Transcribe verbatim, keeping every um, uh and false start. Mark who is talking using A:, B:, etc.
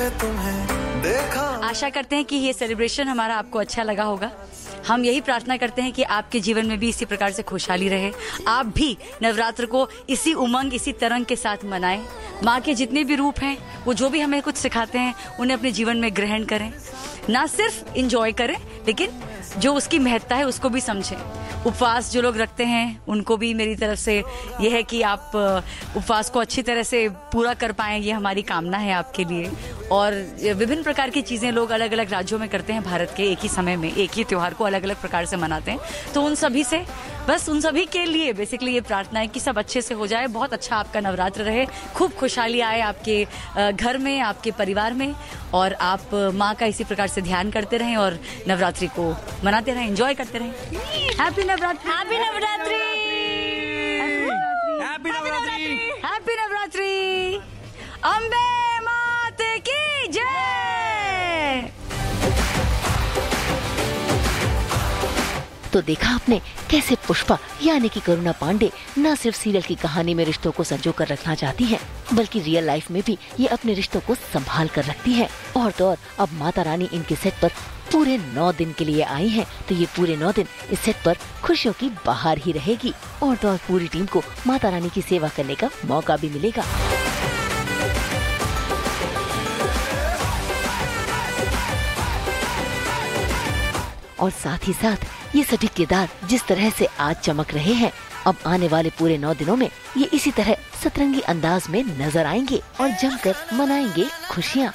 A: तुम्हें देखा।
B: आशा करते हैं कि ये सेलिब्रेशन हमारा आपको अच्छा लगा होगा। हम यही प्रार्थना करते हैं कि आपके जीवन में भी इसी प्रकार से खुशहाली रहे। आप भी नवरात्र को इसी उमंग, इसी तरंग के साथ मनाएं। माँ के जितने भी रूप हैं, वो जो भी हमें कुछ सिखाते हैं, उन्हें अपने जीवन में ग्रहण करें। ना सिर्फ इंजॉय करें, लेकिन जो उसकी महत्ता है उसको भी समझें। उपवास जो लोग रखते हैं, उनको भी मेरी तरफ से यह है कि आप उपवास को अच्छी तरह से पूरा कर पाएं, ये हमारी कामना है आपके लिए। और विभिन्न प्रकार की चीज़ें लोग अलग अलग राज्यों में करते हैं भारत के, एक ही समय में एक ही त्योहार को अलग अलग प्रकार से मनाते हैं। तो उन सभी से, बस उन सभी के लिए बेसिकली ये प्रार्थना है कि सब अच्छे से हो जाए। बहुत अच्छा आपका नवरात्र रहे, खूब खुशहाली आए आपके घर में, आपके परिवार में, और आप माँ का इसी प्रकार से ध्यान करते रहें और नवरात्रि को मनाते रहें, एंजॉय करते रहें। Happy Navratri, happy Navratri, happy Navratri, happy Navratri. Ambe मात की जय।
C: तो देखा आपने कैसे पुष्पा यानी कि करुणा पांडे न सिर्फ सीरियल की कहानी में रिश्तों को संजो कर रखना चाहती हैं, बल्कि रियल लाइफ में भी ये अपने रिश्तों को संभाल कर रखती है। और तो और अब माता रानी इनके सेट पर पूरे नौ दिन के लिए आई हैं, तो ये पूरे नौ दिन इस सेट पर खुशियों की बहार ही रहेगी। और तो और पूरी टीम को माता रानी की सेवा करने का मौका भी मिलेगा। और साथ ही साथ ये सभी किरदार जिस तरह से आज चमक रहे हैं, अब आने वाले पूरे नौ दिनों में ये इसी तरह सतरंगी अंदाज में नजर आएंगे और जमकर मनाएंगे खुशियाँ।